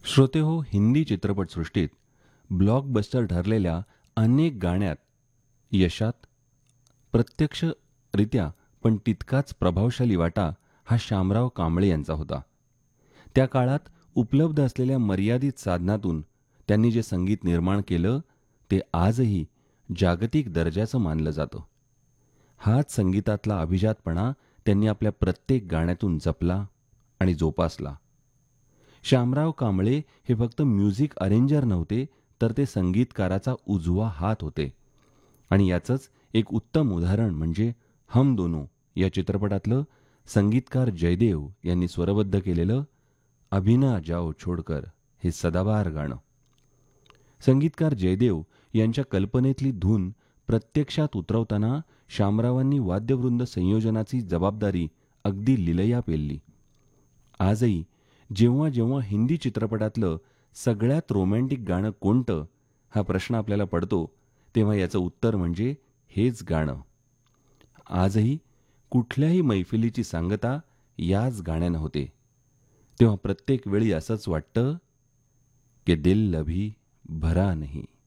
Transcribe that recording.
श्रोते हो, हिंदी चित्रपटसृष्टीत ब्लॉकबस्टर ठरलेल्या अनेक गाण्यात यशात प्रत्यक्षरित्या पण तितकाच प्रभावशाली वाटा हा शामराव कांबळे यांचा होता. त्या काळात उपलब्ध असलेल्या मर्यादित साधनातून त्यांनी जे संगीत निर्माण केलं ते आजही जागतिक दर्जाचं मानलं जातं. हाच संगीतातला अभिजातपणा त्यांनी आपल्या प्रत्येक गाण्यातून जपला आणि जोपासला. श्यामराव कांबळे हे फक्त म्युझिक अरेंजर नव्हते, तर ते संगीतकाराचा उजवा हात होते. आणि याचंच एक उत्तम उदाहरण म्हणजे हम दोनो या चित्रपटातलं संगीतकार जयदेव यांनी स्वरबद्ध केलेलं अभिना जाओ छोडकर हे सदाबहार गाणं. संगीतकार जयदेव यांच्या कल्पनेतली धून प्रत्यक्षात उतरवताना शामरावांनी वाद्यवृंद संयोजनाची जबाबदारी अगदी लिलया पेलली. आजही जेव्हा जेव्हा हिंदी चित्रपटातलं सगळ्यात रोमॅन्टिक गाणं कोणतं हा प्रश्न आपल्याला पडतो, तेव्हा याचं उत्तर म्हणजे हेच गाणं. आजही कुठल्याही मैफिलीची सांगता याच गाण्यानं होते. तेव्हा प्रत्येक वेळी असंच वाटतं की दिल अभी भरा नहीं.